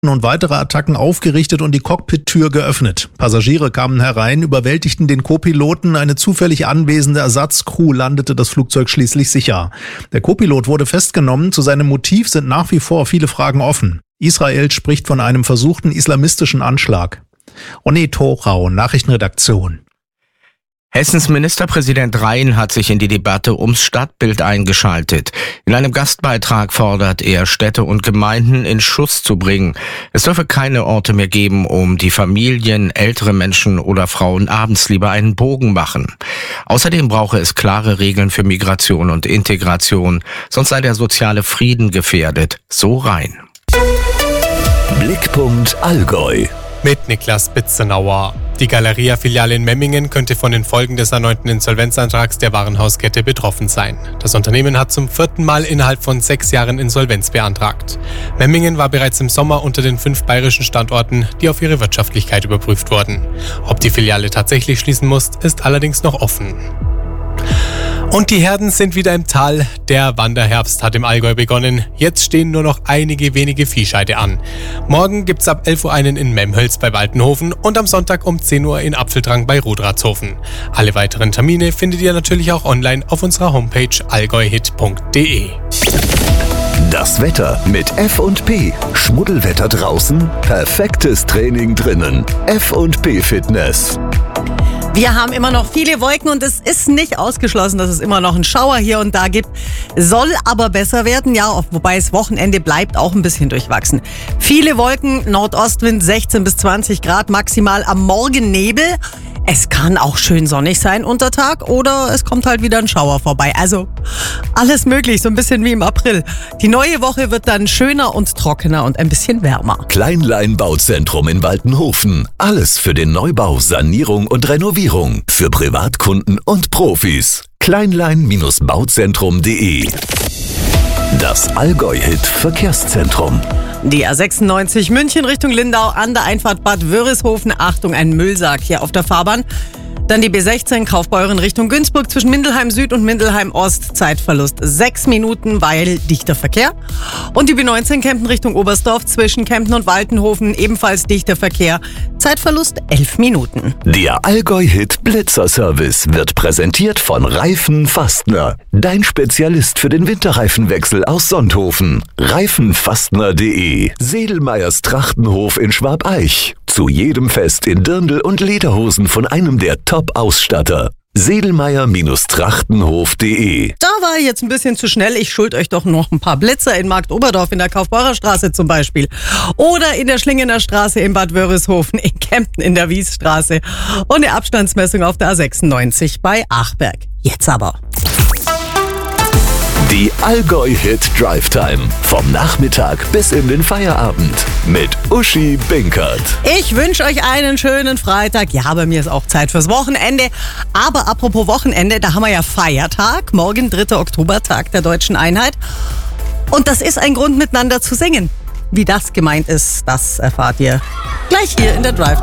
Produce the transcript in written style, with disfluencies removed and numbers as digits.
und weitere Attacken aufgerichtet und die Cockpit-Tür geöffnet. Passagiere kamen herein, überwältigten den Co-Piloten. Eine zufällig anwesende Ersatzcrew landete das Flugzeug schließlich sicher. Der Co-Pilot wurde festgenommen. Zu seinem Motiv sind nach wie vor viele Fragen offen. Israel spricht von einem versuchten islamistischen Anschlag. Onne Torau, Nachrichtenredaktion. Hessens Ministerpräsident Rhein hat sich in die Debatte ums Stadtbild eingeschaltet. In einem Gastbeitrag fordert er, Städte und Gemeinden in Schuss zu bringen. Es dürfe keine Orte mehr geben, um die Familien, ältere Menschen oder Frauen abends lieber einen Bogen machen. Außerdem brauche es klare Regeln für Migration und Integration, sonst sei der soziale Frieden gefährdet. So Rhein. Blickpunkt Allgäu. Mit Niklas Bitzenauer. Die Galeria-Filiale in Memmingen könnte von den Folgen des erneuten Insolvenzantrags der Warenhauskette betroffen sein. Das Unternehmen hat zum 4. Mal innerhalb von 6 Jahren Insolvenz beantragt. Memmingen war bereits im Sommer unter den 5 bayerischen Standorten, die auf ihre Wirtschaftlichkeit überprüft wurden. Ob die Filiale tatsächlich schließen muss, ist allerdings noch offen. Und die Herden sind wieder im Tal. Der Wanderherbst hat im Allgäu begonnen. Jetzt stehen nur noch einige wenige Viehscheide an. Morgen gibt's ab 11 Uhr einen in Memmhölz bei Waltenhofen und am Sonntag um 10 Uhr in Apfeldrang bei Rudratshofen. Alle weiteren Termine findet ihr natürlich auch online auf unserer Homepage allgäuhit.de. Das Wetter mit F&P. Schmuddelwetter draußen, perfektes Training drinnen. F&P Fitness. Wir haben immer noch viele Wolken und es ist nicht ausgeschlossen, dass es immer noch einen Schauer hier und da gibt. Soll aber besser werden, ja, wobei das Wochenende bleibt auch ein bisschen durchwachsen. Viele Wolken, Nordostwind 16 bis 20 Grad maximal, am Morgen Nebel. Es kann auch schön sonnig sein unter Tag oder es kommt halt wieder ein Schauer vorbei. Also alles möglich, so ein bisschen wie im April. Die neue Woche wird dann schöner und trockener und ein bisschen wärmer. Kleinlein Bauzentrum in Waltenhofen. Alles für den Neubau, Sanierung und Renovierung. Für Privatkunden und Profis. Kleinlein-bauzentrum.de. Das Allgäu-Hit Verkehrszentrum. Die A96 München Richtung Lindau an der Einfahrt Bad Wörishofen. Achtung, ein Müllsack hier auf der Fahrbahn. Dann die B16 Kaufbeuren Richtung Günzburg zwischen Mindelheim Süd und Mindelheim Ost. Zeitverlust 6 Minuten, weil dichter Verkehr. Und die B19 Kempten Richtung Oberstdorf zwischen Kempten und Waltenhofen. Ebenfalls dichter Verkehr. Zeitverlust 11 Minuten. Der Allgäu-Hit Blitzer-Service wird präsentiert von Reifen Fastner. Dein Spezialist für den Winterreifenwechsel aus Sonthofen. Reifenfastner.de. Sedelmeyers Trachtenhof in Schwabeich. Zu jedem Fest in Dirndl und Lederhosen von einem der Top-Ausstatter. Sedelmeyer-Trachtenhof.de. Da war ich jetzt ein bisschen zu schnell. Ich schuld euch doch noch ein paar Blitzer in Marktoberdorf in der Kaufbeurer Straße zum Beispiel. Oder in der Schlingener Straße in Bad Wörishofen, in Kempten in der Wiesstraße. Und eine Abstandsmessung auf der A96 bei Achberg. Jetzt aber. Die Allgäu-Hit Drive Time. Vom Nachmittag bis in den Feierabend. Mit Uschi Binkert. Ich wünsche euch einen schönen Freitag. Ja, bei mir ist auch Zeit fürs Wochenende. Aber apropos Wochenende, da haben wir ja Feiertag. Morgen 3. Oktober, Tag der Deutschen Einheit. Und das ist ein Grund, miteinander zu singen. Wie das gemeint ist, das erfahrt ihr gleich hier in der Drive